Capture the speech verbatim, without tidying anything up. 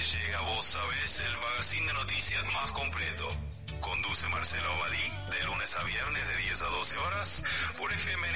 llega Vos Sabés, el magazine de noticias más completo. Conduce Marcelo Abadí de lunes a viernes de diez a doce horas por F M